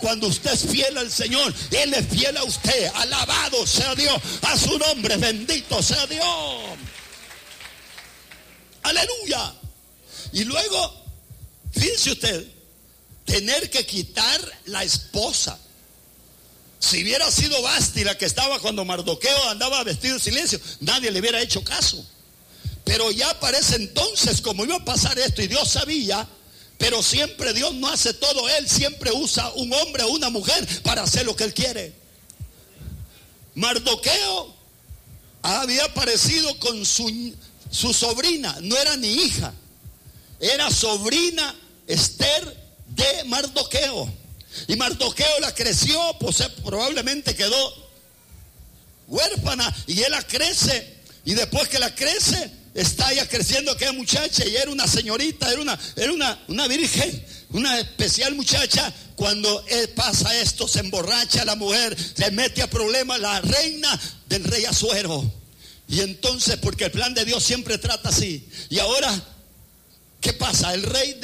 cuando usted es fiel al Señor, Él es fiel a usted. Alabado sea Dios, a su nombre, bendito sea Dios. Aleluya. Y luego, fíjese usted, tener que quitar la esposa. Si hubiera sido Vasti la que estaba cuando Mardoqueo andaba vestido en silencio, nadie le hubiera hecho caso. Pero ya parece entonces, como iba a pasar esto, y Dios sabía, pero siempre Dios no hace todo. Él siempre usa un hombre o una mujer para hacer lo que Él quiere. Mardoqueo había aparecido con su sobrina, no era ni hija, era sobrina Esther de Mardoqueo. Y Mardoqueo la creció, pues probablemente quedó huérfana, y él la crece, y después que la crece, está ya creciendo aquella muchacha, y era una señorita, era una virgen, una especial muchacha. Cuando pasa esto, se emborracha la mujer, se mete a problemas la reina del rey Asuero. Y entonces, porque el plan de Dios siempre trata así. Y ahora, ¿qué pasa? El rey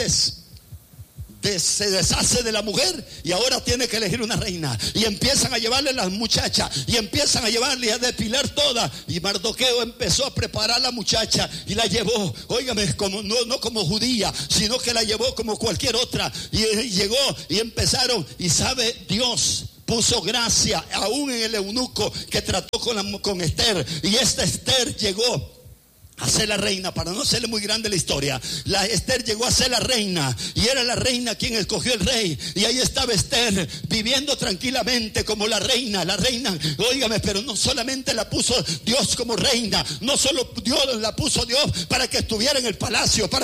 se deshace de la mujer y ahora tiene que elegir una reina, y empiezan a llevarle las muchachas y empiezan a llevarle a depilar todas, y Mardoqueo empezó a preparar a la muchacha y la llevó, óigame, como, no como judía, sino que la llevó como cualquier otra, y llegó y empezaron, y sabe, Dios puso gracia aún en el eunuco que trató con Esther, y esta Esther llegó a ser la reina. Para no hacerle muy grande la historia, la Esther llegó a ser la reina, y era la reina quien escogió el rey, y ahí estaba Esther viviendo tranquilamente como la reina, óigame, pero no solamente la puso Dios como reina, no solo Dios la puso Dios para que estuviera en el palacio, para